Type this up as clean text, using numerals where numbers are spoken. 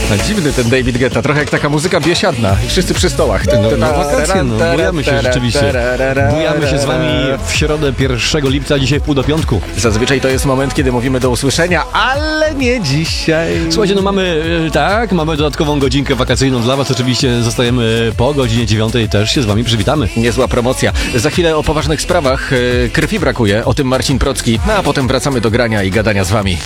Dziwny ten David Guetta, trochę jak taka muzyka biesiadna i wszyscy przy stołach. No wakacje, bujamy się rzeczywiście. Bujamy się z wami w środę 1 lipca, dzisiaj pół do piątku. Zazwyczaj to jest moment, kiedy mówimy do usłyszenia, ale nie dzisiaj. Słuchajcie, mamy dodatkową godzinkę wakacyjną dla was. Oczywiście zostajemy po godzinie 9 i też się z wami przywitamy. Niezła promocja. Za chwilę o poważnych sprawach. Krwi brakuje, o tym Marcin Procki. No a potem wracamy do grania i gadania z wami.